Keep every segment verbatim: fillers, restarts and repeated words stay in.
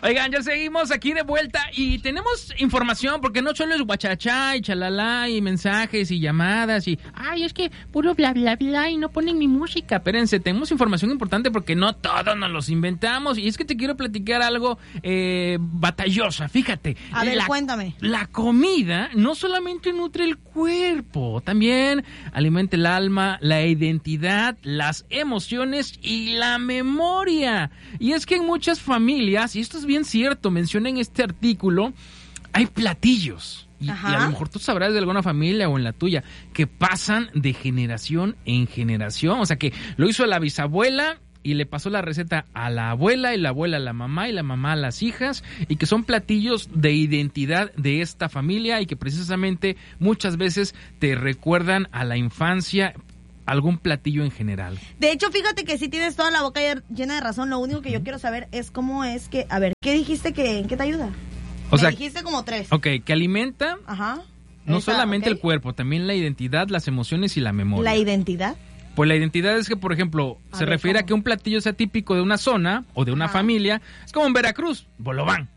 Oigan, ya seguimos aquí de vuelta y tenemos información porque no solo es guachachá y chalala y mensajes y llamadas y ay, es que puro bla bla bla y no ponen mi música. Espérense, tenemos información importante porque no todos nos los inventamos y es que te quiero platicar algo eh, batallosa, fíjate. A ver, la, cuéntame. La comida no solamente nutre el cuerpo, también alimenta el alma, la identidad, las emociones y la memoria. Y es que en muchas familias, y esto es bien cierto, menciona en este artículo, hay platillos, y, y a lo mejor tú sabrás de alguna familia o en la tuya, que pasan de generación en generación, o sea que lo hizo la bisabuela y le pasó la receta a la abuela y la abuela a la mamá y la mamá a las hijas, y que son platillos de identidad de esta familia y que precisamente muchas veces te recuerdan a la infancia, algún platillo en general. De hecho, fíjate que sí tienes toda la boca llena de razón. Lo único que yo quiero saber es cómo es que... A ver, ¿qué dijiste que en qué te ayuda? O Me sea, dijiste como tres. Ok, que alimenta Ajá. no Esa, solamente okay. el cuerpo, también la identidad, las emociones y la memoria. ¿La identidad? Pues la identidad es que, por ejemplo, a se ver, refiere ¿cómo? A que un platillo sea típico de una zona o de una Ajá. familia. Es como en Veracruz, bolobán.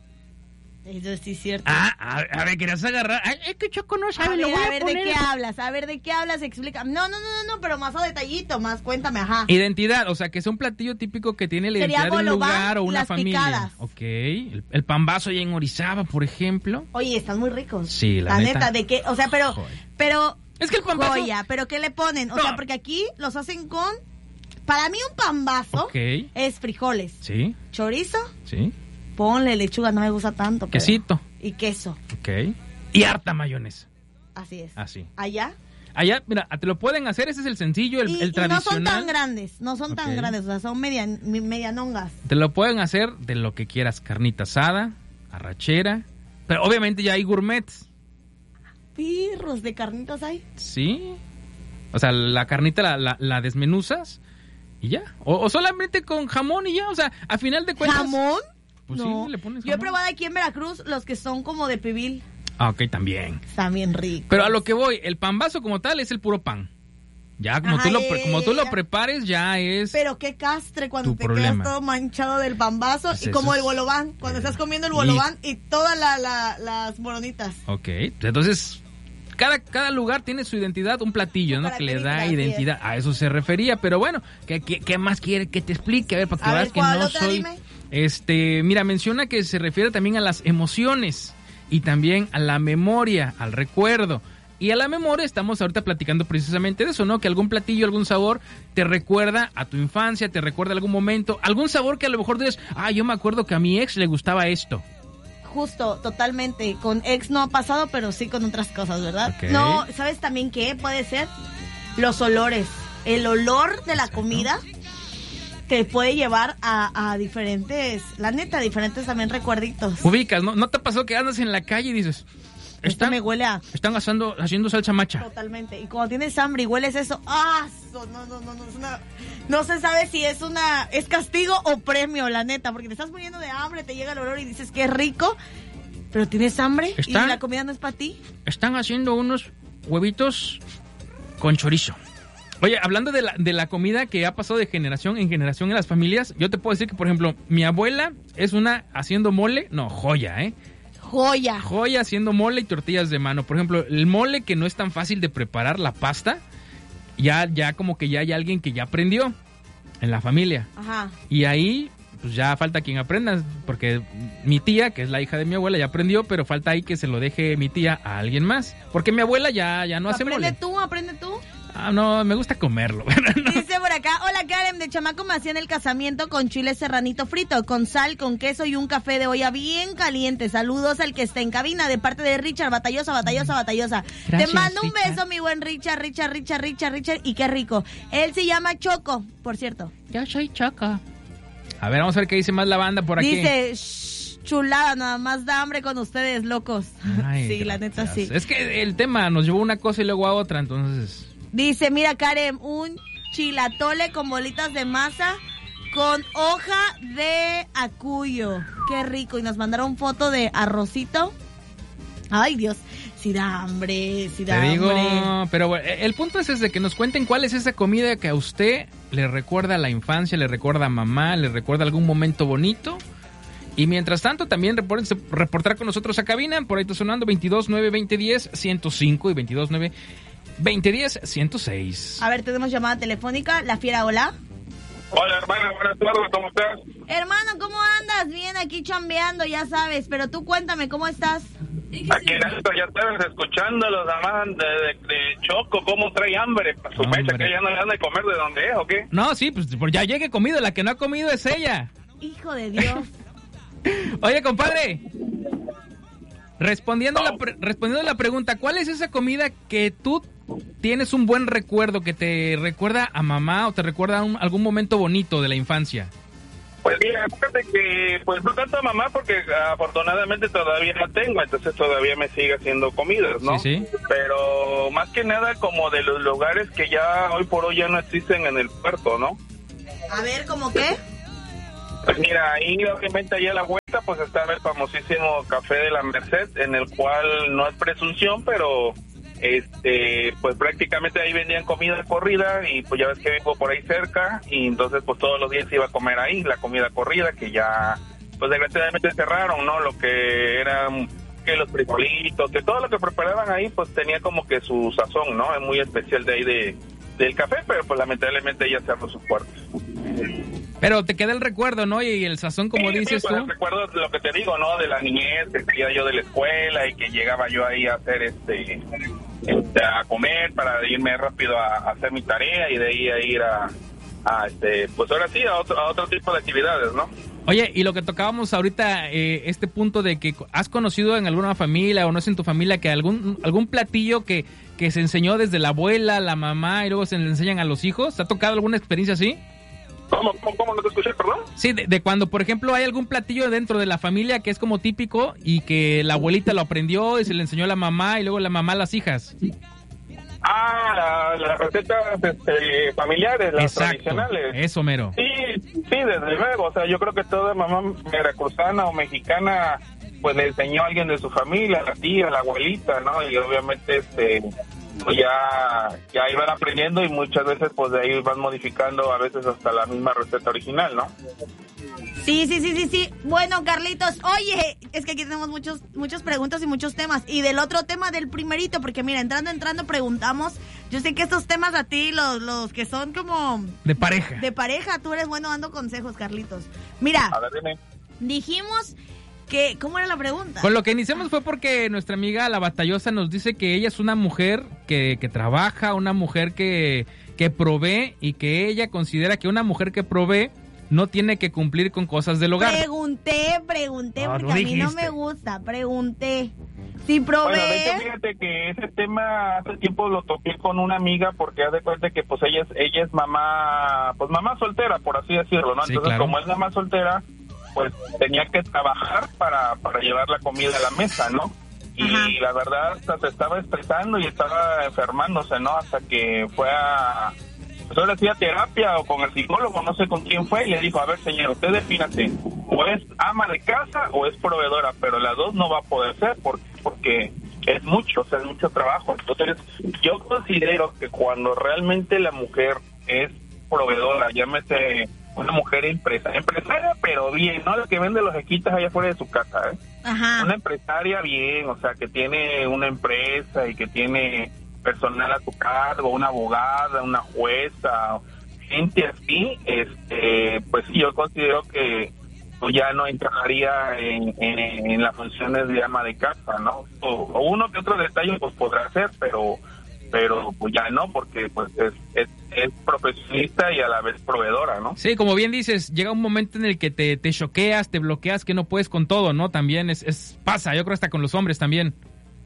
Eso sí es cierto. Ah, a, a ver, ¿querías agarrar? Ay, es que Choco no sabe, a lo ver, voy a, a ver poner. ¿de qué hablas? A ver, ¿de qué hablas? Explica. No, no, no, no, no, pero más a detallito, más cuéntame, ajá. Identidad, o sea, que es un platillo típico que tiene la Sería identidad de un lugar o una las familia. Picadas. Ok, el, el pambazo allá en Orizaba, por ejemplo. Oye, están muy ricos. Sí, la, la neta. neta. ¿De qué? O sea, pero, Joder. pero... Es que el pambazo... Joya, pero ¿qué le ponen? O no. sea, porque aquí los hacen con... Para mí un pambazo okay. es frijoles. Sí. Chorizo. Sí. Ponle lechuga, no me gusta tanto. Pero... Quesito. Y queso. Ok. Y harta mayonesa. Así es. Así. ¿Allá? Allá, mira, te lo pueden hacer, ese es el sencillo, el, y, el tradicional. Y no son tan grandes, no son okay. tan grandes, o sea, son median, medianongas. Te lo pueden hacer de lo que quieras, carnita asada, arrachera, pero obviamente ya hay gourmets. ¿Pirros de carnitas hay? Sí. O sea, la carnita la, la, la desmenuzas y ya. O, o solamente con jamón y ya, o sea, a final de cuentas... ¿Jamón? Pues no. sí, le pones jamón. Yo he probado aquí en Veracruz los que son como de pibil. Ah, ok, también. Están bien ricos. Pero a lo que voy, el pambazo como tal es el puro pan. Ya, como, Ajá, tú, lo, como tú lo prepares, ya es... Pero qué castre cuando te problema. quedas todo manchado del pambazo. Pues y como el bolobán, cuando eh, estás comiendo el bolobán y, y todas la, la, las moronitas. Ok, entonces... Cada, cada lugar tiene su identidad, un platillo, ¿no? Que le da identidad. A eso se refería, pero bueno, ¿qué, qué, qué más quiere que te explique? A ver, para que veas que no otra, soy... Dime. Este, mira, menciona que se refiere también a las emociones y también a la memoria, al recuerdo. Y a la memoria estamos ahorita platicando precisamente de eso, ¿no? Que algún platillo, algún sabor te recuerda a tu infancia, te recuerda a algún momento, algún sabor que a lo mejor dices, ah, yo me acuerdo que a mi ex le gustaba esto. Justo, totalmente. Con ex no ha pasado, pero sí con otras cosas, ¿verdad? Okay. No, ¿sabes también qué puede ser? Los olores. El olor de la Exacto. comida te puede llevar a, a diferentes, la neta, diferentes también recuerditos. Ubicas, ¿no? ¿No te pasó que andas en la calle y dices... Están, me huele a... Están haciendo, haciendo salsa macha. Totalmente. Y cuando tienes hambre y hueles eso, ¡ah! No, no, no, no, es una, no se sabe si es una es castigo o premio, la neta, porque te estás muriendo de hambre, te llega el olor y dices que es rico, pero tienes hambre ¿Están, y la comida no es para ti. Están haciendo unos huevitos con chorizo. Oye, hablando de la, de la comida que ha pasado de generación en generación en las familias, yo te puedo decir que, por ejemplo, mi abuela es una haciendo mole, no, joya, ¿eh? Joya. Joya haciendo mole y tortillas de mano. Por ejemplo, el mole que no es tan fácil de preparar, la pasta, ya, ya como que ya hay alguien que ya aprendió en la familia. Ajá. Y ahí, pues ya falta quien aprenda, porque mi tía, que es la hija de mi abuela, ya aprendió, pero falta ahí que se lo deje mi tía a alguien más. Porque mi abuela ya, ya no hace mole. Aprende tú, aprende tú. Ah, no, me gusta comerlo. No. Dice por acá, hola Karen, de chamaco me hacían el casamiento con chile serranito frito, con sal, con queso y un café de olla bien caliente. Saludos al que está en cabina, de parte de Richard, batallosa, batallosa, batallosa. Gracias, Te mando un Richard. beso, mi buen Richard, Richard, Richard, Richard, Richard, y qué rico. Él se llama Choco, por cierto. Yo soy Choco. A ver, vamos a ver qué dice más la banda por aquí. Dice, shh, chulada, nada más da hambre con ustedes, locos. Ay, sí, gracias. la neta sí. Es que el tema nos llevó una cosa y luego a otra, entonces... Dice, mira Karen, un chilatole con bolitas de masa con hoja de acuyo. Qué rico. Y nos mandaron foto de arrocito. Ay, Dios. Si da hambre, si da Te digo, hambre. Pero el punto es ese, que nos cuenten cuál es esa comida que a usted le recuerda a la infancia, le recuerda a mamá, le recuerda algún momento bonito. Y mientras tanto, también repórtense, reportar con nosotros a cabina. Por ahí está sonando veintidós nueve veinte diez ciento cinco y veintidós nueve veinte diez ciento seis. A ver, tenemos llamada telefónica. La Fiera, hola. Hola, hermana, buenas tardes, ¿cómo estás? Hermano, ¿cómo andas? Bien, aquí chambeando, ya sabes. Pero tú cuéntame, ¿cómo estás? Aquí en esto, ya sabes, escuchando los amantes de, de Choco, cómo trae hambre para su Hombre. mecha, que ella no le anda a comer de donde es, ¿o qué? No, sí, pues, pues ya llegue comido. La que no ha comido es ella. Hijo de Dios. Oye, compadre, respondiendo, no. la pre- respondiendo a la pregunta, ¿cuál es esa comida que tú tienes un buen recuerdo, que te recuerda a mamá o te recuerda a un, algún momento bonito de la infancia? Pues mira, fíjate que, pues no tanto a mamá, porque afortunadamente todavía la tengo, entonces todavía me sigue haciendo comidas, ¿no? Sí, sí. Pero más que nada como de los lugares que ya hoy por hoy ya no existen en el puerto, ¿no? A ver, ¿cómo qué? Pues mira, ahí obviamente allá a la vuelta pues está el famosísimo Café de la Merced, en el cual no es presunción, pero este pues prácticamente ahí vendían comida corrida y pues ya ves que vivo por ahí cerca y entonces pues todos los días iba a comer ahí la comida corrida, que ya pues desgraciadamente cerraron, ¿no? Lo que eran que los frijolitos, que todo lo que preparaban ahí pues tenía como que su sazón, ¿no? Es muy especial de ahí de del café, pero pues lamentablemente ya cerró sus puertas. Pero te queda el recuerdo, ¿no? Y el sazón, como sí, dices sí, pues, tú. Recuerdo lo que te digo, ¿no? De la niñez, que salía yo de la escuela y que llegaba yo ahí a hacer este, este a comer para irme rápido a, a hacer mi tarea y de ahí a ir a, a este, pues ahora sí, a otro, a otro tipo de actividades, ¿no? Oye, y lo que tocábamos ahorita, eh, este punto de que has conocido en alguna familia o no es en tu familia que algún algún platillo que, que se enseñó desde la abuela, la mamá y luego se le enseñan a los hijos. ¿Te ha tocado alguna experiencia así? ¿Cómo, cómo, cómo no te escuché, perdón? Sí, de, de cuando, por ejemplo, hay algún platillo dentro de la familia que es como típico y que la abuelita lo aprendió y se le enseñó a la mamá y luego la mamá a las hijas. Ah, las la recetas este, familiares, las Exacto, tradicionales. Eso, mero. Sí, sí, desde luego. O sea, yo creo que toda mamá veracruzana o mexicana pues le enseñó a alguien de su familia, la tía, la abuelita, ¿no? Y obviamente este pues ya, ya iban aprendiendo y muchas veces pues de ahí van modificando a veces hasta la misma receta original, ¿no? Sí, sí, sí, sí, sí. Bueno, Carlitos, oye, es que aquí tenemos muchos, muchas preguntas y muchos temas. Y del otro tema del primerito, porque mira, entrando, entrando, preguntamos. Yo sé que estos temas a ti, los, los que son como... De pareja. De pareja, tú eres bueno dando consejos, Carlitos. Mira, a ver, dime. Dijimos que... ¿Cómo era la pregunta? Con lo que iniciamos fue porque nuestra amiga La Batallosa nos dice que ella es una mujer que, que trabaja, una mujer que, que provee y que ella considera que una mujer que provee no tiene que cumplir con cosas del hogar. Pregunté, pregunté, no, porque no a mí no dijiste. me gusta. Pregunté. Si provee... Bueno, de hecho, fíjate que ese tema hace tiempo lo toqué con una amiga porque haz de cuenta que pues ella es, ella es mamá, pues mamá soltera, por así decirlo, ¿no? Sí, Entonces, claro. como es mamá soltera, pues tenía que trabajar para, para llevar la comida a la mesa, ¿no? Y Ajá. la verdad hasta se estaba estresando y estaba enfermándose, ¿no? Hasta que fue a... Pues ahora sí a terapia o con el psicólogo, no sé con quién fue, y le dijo, a ver señor, usted defínate, o es ama de casa o es proveedora, pero las dos no va a poder ser porque, porque es mucho, o sea, es mucho trabajo. Entonces, yo considero que cuando realmente la mujer es proveedora, llámese una mujer empresaria, empresaria pero bien, ¿no? La que vende los equitas allá afuera de su casa, ¿eh? Ajá. Una empresaria bien, o sea, que tiene una empresa y que tiene personal a su cargo, una abogada, una jueza, gente así, este, pues sí, yo considero que pues, ya no encajaría en, en, en las funciones de ama de casa, ¿no? O, o uno que otro detalle pues podrá hacer, pero pero pues ya no, porque pues es, es, es profesionista y a la vez proveedora, ¿no? Sí, como bien dices, llega un momento en el que te, te choqueas, te bloqueas, que no puedes con todo, ¿no? También es, es pasa, yo creo hasta con los hombres también.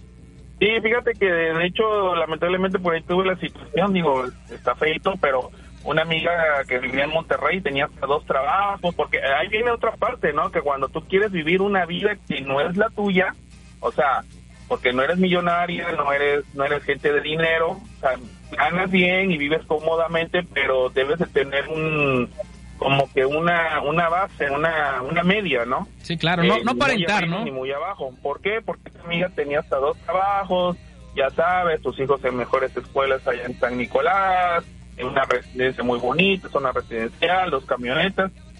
Sí, fíjate que de hecho, lamentablemente por ahí tuve la situación, digo, está feito, pero una amiga que vivía en Monterrey tenía hasta dos trabajos, porque ahí viene otra parte, ¿no? Que cuando tú quieres vivir una vida que no es la tuya, o sea, porque no eres millonaria, no eres no eres gente de dinero, o sea, ganas bien y vives cómodamente, pero debes de tener un como que una una base, una una media, ¿no? Sí, claro, no, Eh, no ni aparentar, muy arriba ¿no? Ni muy abajo. ¿Por qué? Porque esta amiga tenía hasta dos trabajos, ya sabes, tus hijos en mejores escuelas allá en San Nicolás, en una residencia muy bonita, zona residencial, dos camionetas.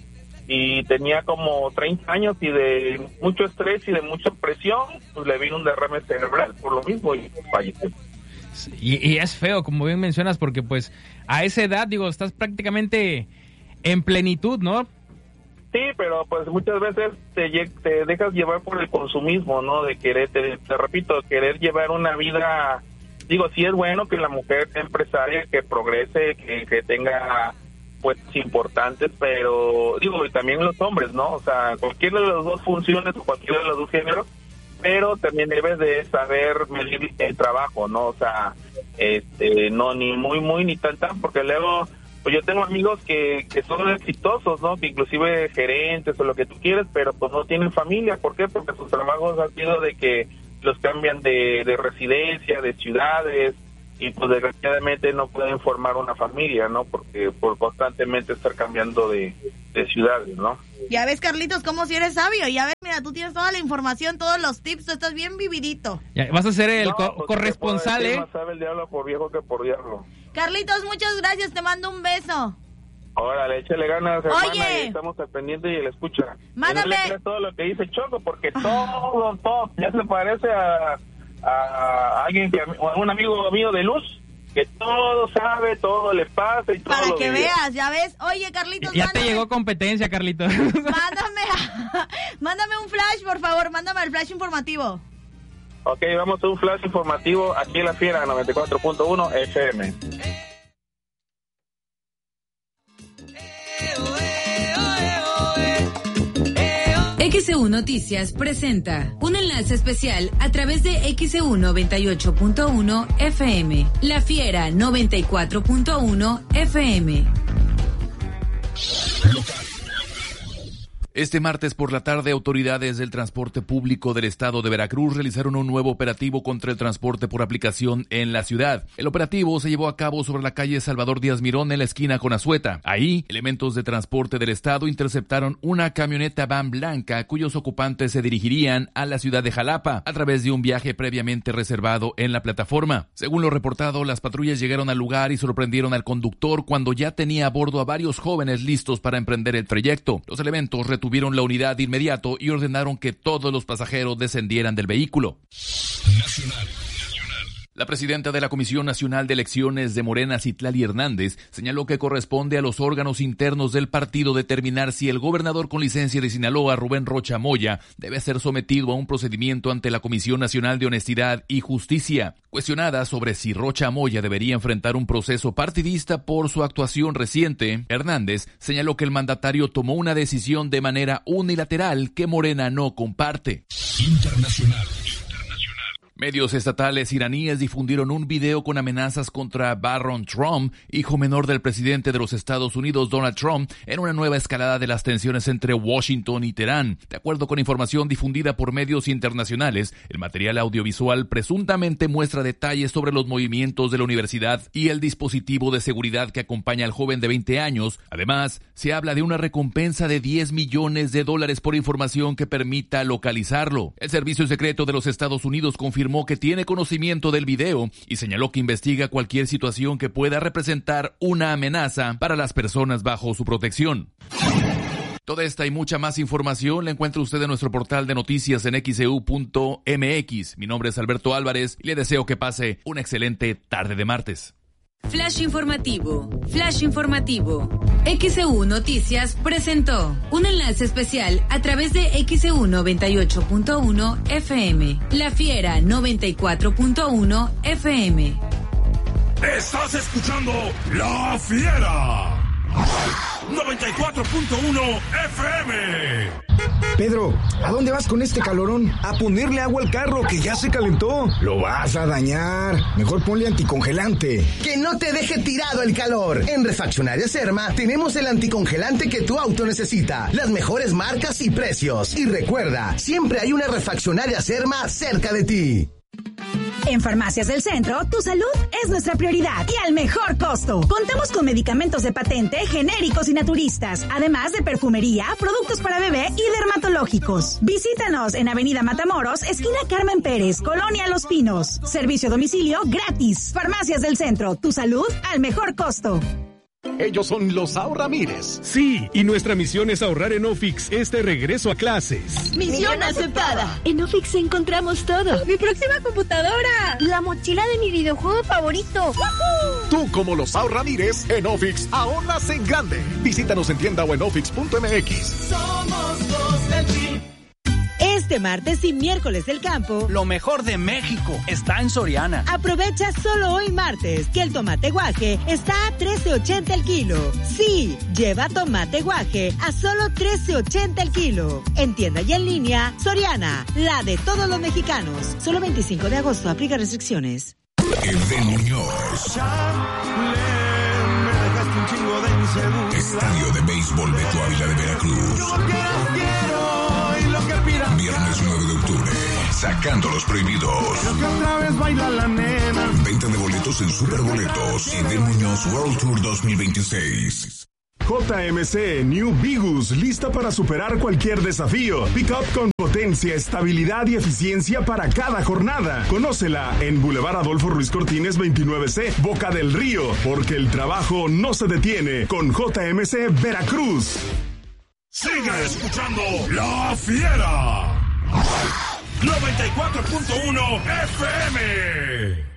y tenía como treinta años y de mucho estrés y de mucha presión, pues le vino un derrame cerebral por lo mismo y falleció. Y, y es feo, como bien mencionas, porque pues a esa edad, digo, estás prácticamente en plenitud, ¿no? Sí, pero pues muchas veces te, te dejas llevar por el consumismo, ¿no? De querer, te, te repito, querer llevar una vida, digo, sí es bueno que la mujer sea empresaria, que progrese, que, que tenga puestos importantes, pero digo, y también los hombres, ¿no? O sea, cualquiera de las dos funciones o cualquiera de los dos géneros, pero también debes de saber medir el trabajo, ¿no? O sea, este, no ni muy, muy, ni tan, tan, porque luego... Pues yo tengo amigos que, que son exitosos, ¿no? Que inclusive gerentes o lo que tú quieres, pero pues no tienen familia. ¿Por qué? Porque sus trabajos han sido de que los cambian de, de residencia, de ciudades, y pues desgraciadamente no pueden formar una familia, ¿no? Porque por constantemente estar cambiando de, de ciudades, ¿no? Ya ves, Carlitos, cómo si eres sabio. Ya ves, mira, tú tienes toda la información, todos los tips, tú estás bien vividito. Ya, vas a ser el no, co- pues, corresponsal, ¿eh? Más sabe el diablo por viejo que por diablo. Carlitos, muchas gracias, te mando un beso. Órale, échale ganas, hermana. Oye. Y estamos al pendiente y le escucha. Mándame. No le creas todo lo que dice Choco, porque todo, todo, ya se parece a, a alguien que, a un amigo mío de Luz, que todo sabe, todo le pasa y todo. Para lo que vive. veas, ya ves. Oye, Carlitos, Ya mándame, te llegó competencia, Carlitos. mándame, mándame un flash, por favor, mándame el flash informativo. Ok, vamos a un flash informativo aquí en La Fiera, noventa y cuatro punto uno F M. X E U Noticias presenta un enlace especial a través de X E U noventa y ocho punto uno F M, La Fiera noventa y cuatro punto uno F M. Este martes por la tarde, autoridades del transporte público del estado de Veracruz realizaron un nuevo operativo contra el transporte por aplicación en la ciudad. El operativo se llevó a cabo sobre la calle Salvador Díaz Mirón en la esquina con Azueta. Ahí, elementos de transporte del estado interceptaron una camioneta van blanca cuyos ocupantes se dirigirían a la ciudad de Jalapa a través de un viaje previamente reservado en la plataforma. Según lo reportado, las patrullas llegaron al lugar y sorprendieron al conductor cuando ya tenía a bordo a varios jóvenes listos para emprender el trayecto. Los elementos retuvieron la unidad de inmediato y ordenaron que todos los pasajeros descendieran del vehículo. Nacional. La presidenta de la Comisión Nacional de Elecciones de Morena, Citlali Hernández, señaló que corresponde a los órganos internos del partido determinar si el gobernador con licencia de Sinaloa, Rubén Rocha Moya, debe ser sometido a un procedimiento ante la Comisión Nacional de Honestidad y Justicia. Cuestionada sobre si Rocha Moya debería enfrentar un proceso partidista por su actuación reciente, Hernández señaló que el mandatario tomó una decisión de manera unilateral que Morena no comparte. Internacional. Medios estatales iraníes difundieron un video con amenazas contra Barron Trump, hijo menor del presidente de los Estados Unidos, Donald Trump, en una nueva escalada de las tensiones entre Washington y Teherán. De acuerdo con información difundida por medios internacionales, el material audiovisual presuntamente muestra detalles sobre los movimientos de la universidad y el dispositivo de seguridad que acompaña al joven de veinte años. Además, se habla de una recompensa de diez millones de dólares por información que permita localizarlo. El Servicio Secreto de los Estados Unidos confirmó que tiene conocimiento del video y señaló que investiga cualquier situación que pueda representar una amenaza para las personas bajo su protección. Toda esta y mucha más información la encuentra usted en nuestro portal de noticias en X E U punto M X. Mi nombre es Alberto Álvarez y le deseo que pase una excelente tarde de martes. Flash informativo, flash informativo. X E U Noticias presentó un enlace especial a través de X E U noventa y ocho punto uno F M, La Fiera noventa y cuatro punto uno F M. Estás escuchando La Fiera noventa y cuatro punto uno F M. Pedro, ¿a dónde vas con este calorón? A ponerle agua al carro que ya se calentó. Lo vas a dañar. Mejor ponle anticongelante. Que no te deje tirado el calor. En Refaccionarias Serma tenemos el anticongelante que tu auto necesita. Las mejores marcas y precios. Y recuerda, siempre hay una Refaccionaria Serma cerca de ti. En Farmacias del Centro, tu salud es nuestra prioridad y al mejor costo. Contamos con medicamentos de patente, genéricos y naturistas, además de perfumería, productos para bebé y dermatológicos. Visítanos en Avenida Matamoros, esquina Carmen Pérez, Colonia Los Pinos. Servicio a domicilio gratis. Farmacias del Centro, tu salud al mejor costo. Ellos son los Ahorramires. Sí, y nuestra misión es ahorrar en Ofix este regreso a clases. Misión aceptada. En Ofix encontramos todo. Mi próxima computadora. La mochila de mi videojuego favorito. ¡Woohoo! Tú, como los Ahorramires, en Ofix ahorras en grande. Visítanos en tienda o en ofix punto m x. Somos los del G. Este martes y miércoles del campo, lo mejor de México está en Soriana. Aprovecha solo hoy martes que el tomate guaje está a trece ochenta el kilo. Sí, lleva tomate guaje a solo trece ochenta el kilo. En tienda y en línea, Soriana, la de todos los mexicanos. Solo veinticinco de agosto, aplica restricciones. El de Muñoz. Estadio de Béisbol Beto Ávila de Veracruz. Viernes nueve de octubre, sacando los prohibidos. Venta de boletos en Superboletos y de Muñoz World Tour dos mil veintiséis. J M C New Vigus, lista para superar cualquier desafío. Pick-up con potencia, estabilidad y eficiencia para cada jornada. Conócela en Boulevard Adolfo Ruiz Cortines veintinueve C, Boca del Río, porque el trabajo no se detiene con J M C Veracruz. Sigue escuchando La Fiera. noventa y cuatro punto uno F M.